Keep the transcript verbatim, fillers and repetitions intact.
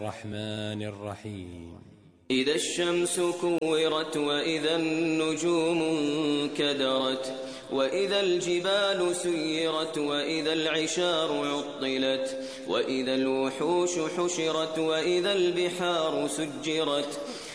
الرحمن الرحيم. إذا الشمس كورت وإذا النجوم انكدرت وإذا الجبال سيرت وإذا العشار عطلت وإذا الوحوش حشرت وإذا البحار سجرت